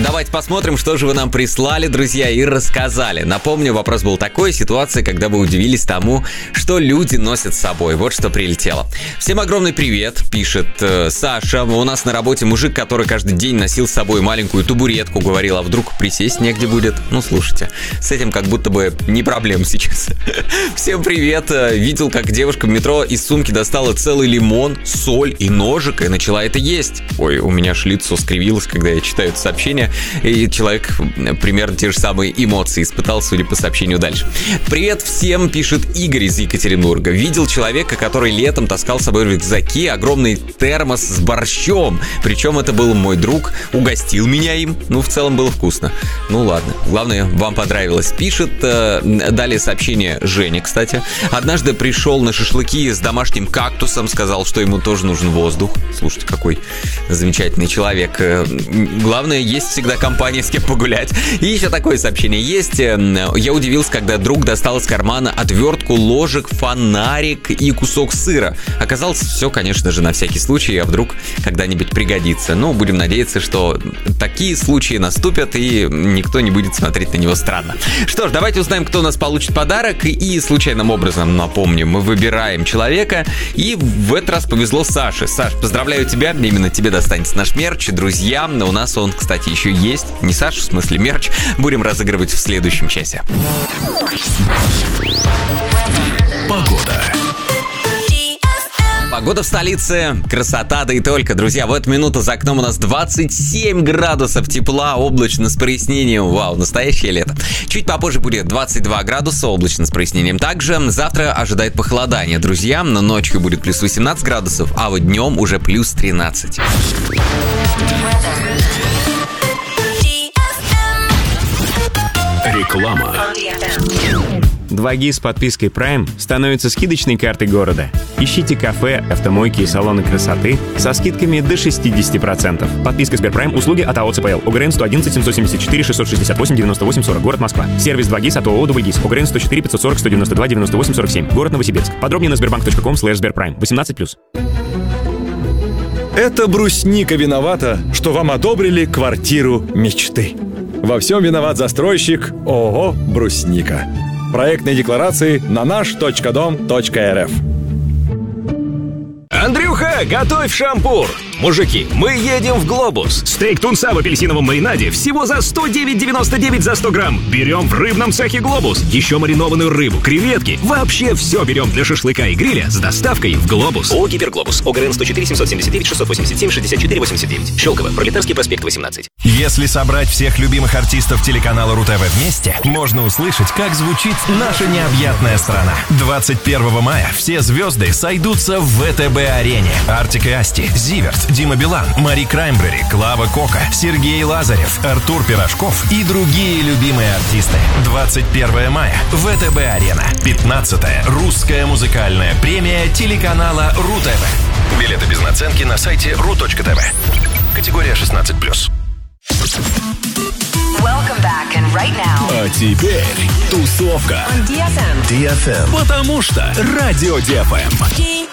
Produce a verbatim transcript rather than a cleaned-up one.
Давайте посмотрим, что же вы нам прислали, друзья, и рассказали. Напомню, вопрос был такой: ситуация, когда вы удивились тому, что люди носят с собой. Вот что прилетело. Всем огромный привет, пишет э, Саша. У нас на работе мужик, который каждый день носил с собой маленькую табуретку, говорил, а вдруг присесть негде будет? Ну, слушайте, с этим как будто бы не проблема сейчас. Всем привет. Видел, как девушка в метро из сумки достала целый лимон, соль и ножик и начала это есть. Ой, у меня аж лицо скривилось, когда я читаю это сообщение. И человек примерно те же самые эмоции испытал, судя по сообщению дальше. Привет всем, пишет Игорь из Екатеринбурга. Видел человека, который летом таскал с собой в рюкзаке огромный термос с борщом. Причем это был мой друг, угостил меня им. Ну, в целом было вкусно. Ну, ладно. Главное, вам понравилось. Пишет э, далее сообщение Женя, кстати. Однажды пришел на шашлыки с домашним кактусом, сказал, что ему тоже нужен воздух. Слушайте, какой замечательный человек. Главное, есть всегда компания, с кем погулять. И еще такое сообщение есть. Я удивился, когда друг достал из кармана отвертку, ложек, фонарик и кусок сыра. Оказалось, все, конечно же, на всякий случай, а вдруг когда-нибудь пригодится. Но будем надеяться, что такие случаи наступят, и никто не будет смотреть на него странно. Что ж, давайте узнаем, кто у нас получит подарок. И случайным образом, напомню, мы выбираем человека. И в этот раз повезло Саше. Саш, поздравляю тебя, именно тебе достанется наш мерч. Друзья, у нас он, кстати, еще есть. Не Саша, в смысле мерч. Будем разыгрывать в следующем часе. Погода. Погода в столице, красота, да и только. Друзья, в эту минуту за окном у нас двадцать семь градусов тепла, облачно с прояснением. Вау, настоящее лето. Чуть попозже будет двадцать два градуса, облачно с прояснением. Также завтра ожидает похолодание, друзья. Но ночью будет плюс восемнадцать градусов, а вот днем уже плюс тринадцать. Реклама. два джи с подпиской Prime становится скидочной картой города. Ищите кафе, автомойки и салоны красоты со скидками до шестьдесят процентов. Подписка Сберпрайм. Услуги от АО ЦПЛ. ОГРН сто одиннадцать семьсот семьдесят четыре шестьсот шестьдесят восемь девяносто восемь сорок. Город Москва. Сервис два джи от ООО «Дубльгиз». ОГРН сто четыре пятьсот сорок сто девяносто два девяносто восемь сорок семь. Город Новосибирск. Подробнее на сбербанк точка ком слэш сберпрайм. восемнадцать плюс. Это брусника виновата, что вам одобрили квартиру мечты. Во всем виноват застройщик ООО «Брусника». Проектные декларации на наш точка дом точка эр эф. Андрюха, готовь шампур! Мужики, мы едем в Глобус. Стейк тунца в апельсиновом маринаде всего за сто девять девяносто девять за сто грамм. Берем в рыбном цехе Глобус. Еще маринованную рыбу, креветки. Вообще все берем для шашлыка и гриля с доставкой в Глобус. ООО «Гиперглобус». ОГРН сто четыре семьсот семьдесят девять шестьсот восемьдесят семь шестьдесят четыре восемьдесят девять. Щелково. Пролетарский проспект восемнадцать. Если собрать всех любимых артистов телеканала РУ-ТВ вместе, можно услышать, как звучит наша необъятная страна. двадцать первого мая все звезды сойдутся в ВТБ-арене. Артик и Асти, Зиверт, Дима Билан, Мари Краймбрери, Клава Кока, Сергей Лазарев, Артур Пирожков и другие любимые артисты. двадцать первого мая. ВТБ-арена. пятнадцатая русская музыкальная премия телеканала РУ-ТВ. Билеты без наценки на сайте ру точка тв. Категория шестнадцать плюс. Welcome back, and right now. А теперь тусовка. On ди эф эм. ди эф эм. Потому что Радио ди эф эм.